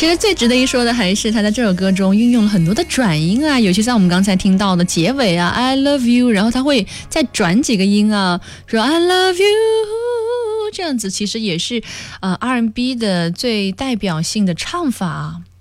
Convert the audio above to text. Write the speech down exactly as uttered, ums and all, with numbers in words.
其实最值得一说的还是他在这首歌中运用了很多的转音啊，尤其像我们刚才听到的结尾啊 I love you， 然后他会再转几个音啊，说 I love you， 这样子其实也是呃 R and B 的最代表性的唱法啊。